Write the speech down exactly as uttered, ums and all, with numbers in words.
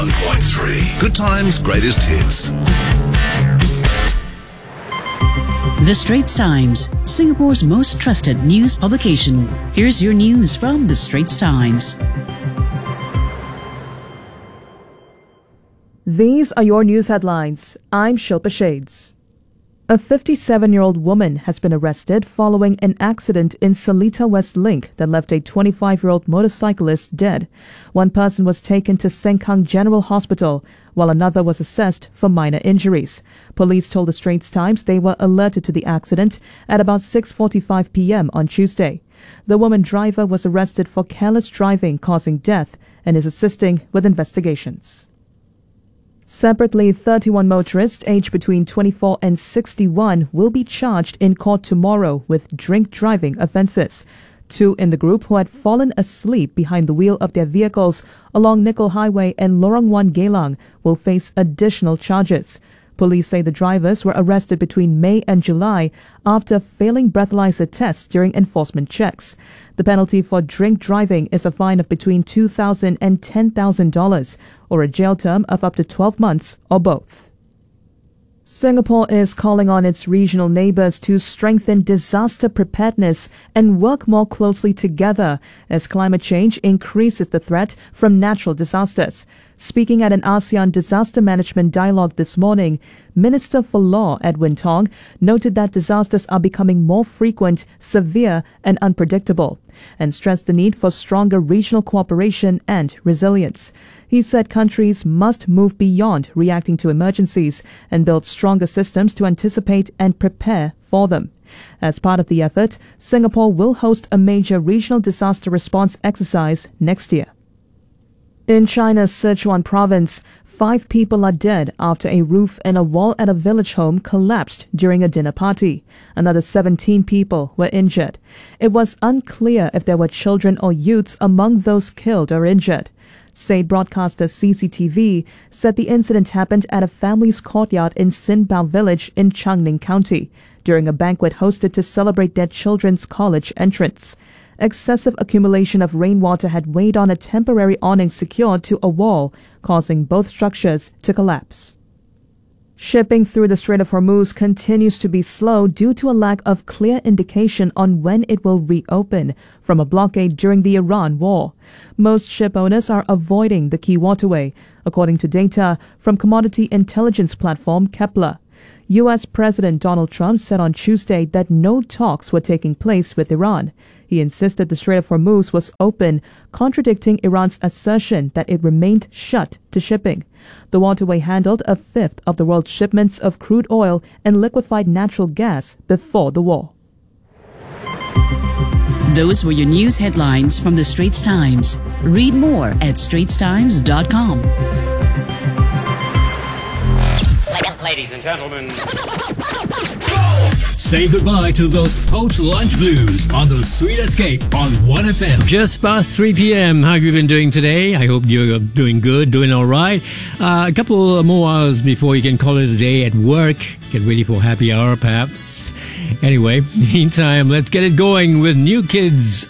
one point three. Good times, greatest hits. The Straits Times, Singapore's most trusted news publication. Here's your news from The Straits Times. These are your news headlines. I'm Shilpa Shades. A fifty-seven-year-old woman has been arrested following an accident in Seletar West Link that left a twenty-five-year-old motorcyclist dead. One person was taken to Sengkang General Hospital, while another was assessed for minor injuries. Police told the Straits Times they were alerted to the accident at about six forty-five p.m. on Tuesday. The woman driver was arrested for careless driving causing death and is assisting with investigations. Separately, thirty-one motorists aged between twenty-four and sixty-one will be charged in court tomorrow with drink driving offences. Two in the group who had fallen asleep behind the wheel of their vehicles along Nickel Highway and Lorong one Geylang will face additional charges. Police say the drivers were arrested between May and July after failing breathalyzer tests during enforcement checks. The penalty for drink driving is a fine of between two thousand dollars and ten thousand dollars or a jail term of up to twelve months or both. Singapore is calling on its regional neighbours to strengthen disaster preparedness and work more closely together as climate change increases the threat from natural disasters. Speaking at an ASEAN Disaster Management Dialogue this morning, Minister for Law Edwin Tong noted that disasters are becoming more frequent, severe and unpredictable, and stressed the need for stronger regional cooperation and resilience. He said countries must move beyond reacting to emergencies and build stronger systems to anticipate and prepare for them. As part of the effort, Singapore will host a major regional disaster response exercise next year. In China's Sichuan province, five people are dead after a roof and a wall at a village home collapsed during a dinner party. Another seventeen people were injured. It was unclear if there were children or youths among those killed or injured. State broadcaster C C T V said the incident happened at a family's courtyard in Sinbao village in Changning County during a banquet hosted to celebrate their children's college entrance. Excessive accumulation of rainwater had weighed on a temporary awning secured to a wall, causing both structures to collapse. Shipping through the Strait of Hormuz continues to be slow due to a lack of clear indication on when it will reopen from a blockade during the Iran war. Most ship owners are avoiding the key waterway, according to data from commodity intelligence platform Kepler. U S President Donald Trump said on Tuesday that no talks were taking place with Iran. He insisted the Strait of Hormuz was open, contradicting Iran's assertion that it remained shut to shipping. The waterway handled a fifth of the world's shipments of crude oil and liquefied natural gas before the war. Those were your news headlines from The Straits Times. Read more at straits times dot com. Ladies and gentlemen, say goodbye to those post-lunch blues on the Sweet Escape on one F M. Just past three p.m. How have you been doing today? I hope you're doing good, doing all right. Uh, a couple more hours before you can call it a day at work. Get ready for happy hour, perhaps. Anyway, meantime, let's get it going with New Kids